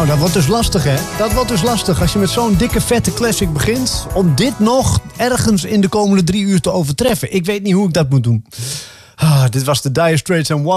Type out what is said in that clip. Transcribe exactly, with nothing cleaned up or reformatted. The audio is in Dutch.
Nou, dat wordt dus lastig, hè? Dat wordt dus lastig als je met zo'n dikke, vette classic begint, om dit nog ergens in de komende drie uur te overtreffen. Ik weet niet hoe ik dat moet doen. Ah, dit was de Dire Straits en